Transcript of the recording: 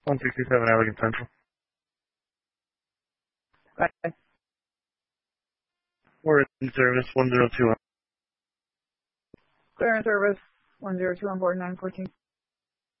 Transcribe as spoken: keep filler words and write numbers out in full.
one sixty-seven Allegan Central. Bye. We're in service one zero two. Clear in service one zero two on board nine fourteen.